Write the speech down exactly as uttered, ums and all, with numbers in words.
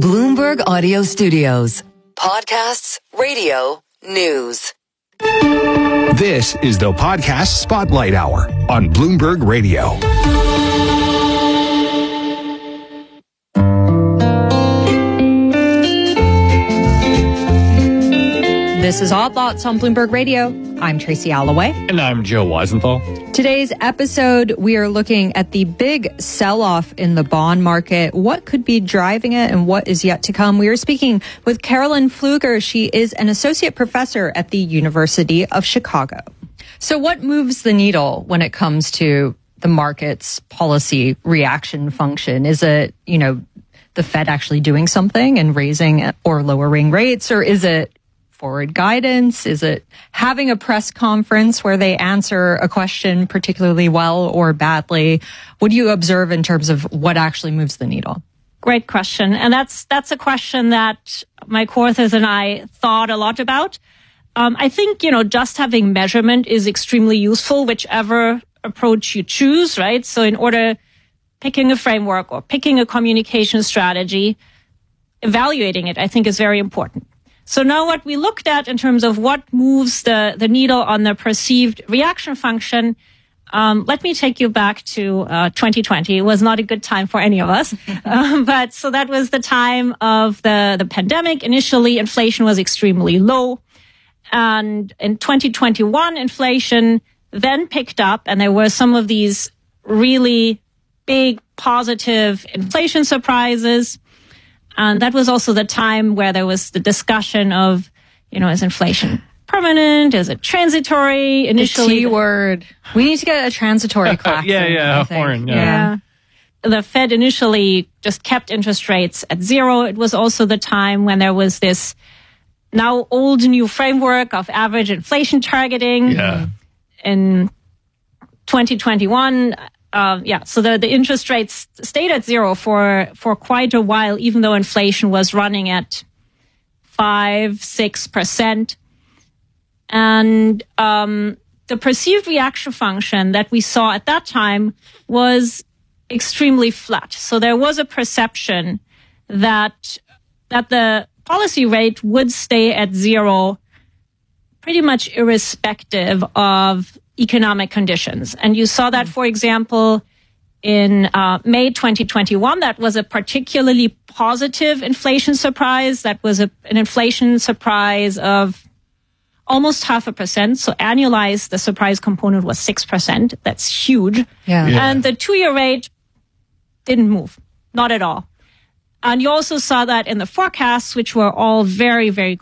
Bloomberg Audio Studios. Podcasts, radio, news. This is the Podcast Spotlight Hour on Bloomberg Radio. This is Odd Lots on Bloomberg Radio. I'm Tracy Alloway. And I'm Joe Weisenthal. Today's episode, we are looking at the big sell-off in the bond market. What could be driving it and what is yet to come? We are speaking with Carolyn Pfluger. She is an associate professor at the University of Chicago. So what moves the needle when it comes to the market's policy reaction function? Is it, you know, the Fed actually doing something and raising or lowering rates, or is it forward guidance? Is it having a press conference where they answer a question particularly well or badly? What do you observe in terms of what actually moves the needle? Great question. And that's that's a question that my co-authors and I thought a lot about. Um, I think, you know, just having measurement is extremely useful, whichever approach you choose, right? So in order picking a framework or picking a communication strategy, evaluating it, I think, is very important. So now what we looked at in terms of what moves the, the needle on the perceived reaction function, um, let me take you back to uh, twenty twenty. It was not a good time for any of us. um, but so that was the time of the, the pandemic. Initially, inflation was extremely low. And in twenty twenty-one, inflation then picked up, and there were some of these really big positive inflation surprises. And that was also the time where there was the discussion of, you know, is inflation permanent? Is it transitory? Initially, the T word. We need to get a transitory class. yeah, yeah, horn. Yeah. yeah. The Fed initially just kept interest rates at zero. It was also the time when there was this now old new framework of average inflation targeting. Yeah. In twenty twenty-one, Uh, yeah, so the, the interest rates stayed at zero for, for quite a while, even though inflation was running at five, six percent. And um, the perceived reaction function that we saw at that time was extremely flat. So there was a perception that that the policy rate would stay at zero pretty much irrespective of economic conditions. And you saw that, for example, in uh, May twenty twenty-one. That was a particularly positive inflation surprise. That was a, an inflation surprise of almost half a percent. So annualized, the surprise component was six percent. That's huge. Yeah. Yeah. And the two-year rate didn't move, not at all. And you also saw that in the forecasts, which were all very, very